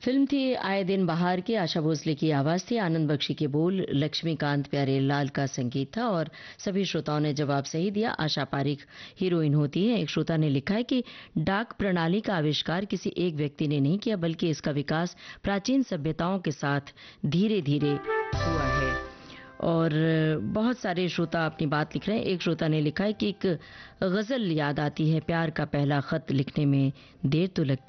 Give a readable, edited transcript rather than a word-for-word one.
Film थी आए दिन बहार की। आशा भोसले की आवाज थी, आनंद बख्शी के बोल, लक्ष्मीकांत प्यारेलाल का संगीत था और सभी श्रोताओं ने जवाब सही दिया। आशा पारिक हीरोइन होती है। एक श्रोता ने लिखा है कि डाक प्रणाली का आविष्कार किसी एक व्यक्ति ने नहीं किया, बल्कि इसका विकास प्राचीन सभ्यताओं के साथ धीरे धीरे हुआ है। और बहुत सारे श्रोता अपनी बात लिख रहे हैं। एक श्रोता ने लिखा है कि एक गजल याद आती है, प्यार का पहला खत लिखने में देर तो लगती